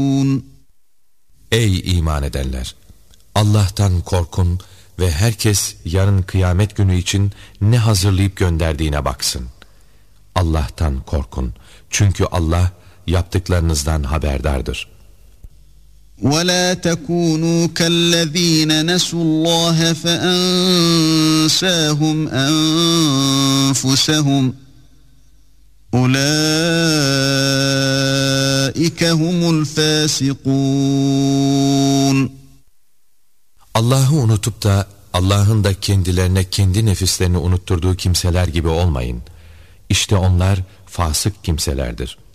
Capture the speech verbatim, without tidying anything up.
Ey iman edenler! Allah'tan korkun ve herkes yarın kıyamet günü için ne hazırlayıp gönderdiğine baksın. Allah'tan korkun. Çünkü Allah yaptıklarınızdan haberdardır. وَلَا تَكُونُوا كَالَّذ۪ينَ نَسُوا اللّٰهَ فَأَنْسَاهُمْ أَنْفُسَهُمْ اُولَٰئِكَ هُمُ الْفَاسِقُونَ. Allah'ı unutup da Allah'ın da kendilerine kendi nefislerini unutturduğu kimseler gibi olmayın. İşte onlar fasık kimselerdir.